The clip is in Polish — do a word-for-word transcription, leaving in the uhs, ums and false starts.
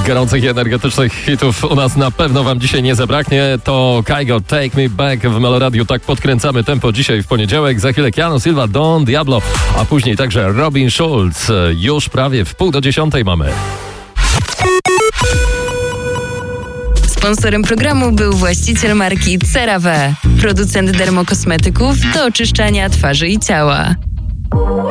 Gorących i energetycznych hitów u nas na pewno wam dzisiaj nie zabraknie. To Kygo, Take Me Back w Meloradiu. Tak podkręcamy tempo dzisiaj w poniedziałek. Za chwilę Keanu Silva, Don Diablo, a później także Robin Schulz. Już prawie w pół do dziesiątej mamy. Sponsorem programu był właściciel marki CeraVe, producent dermokosmetyków do oczyszczania twarzy i ciała.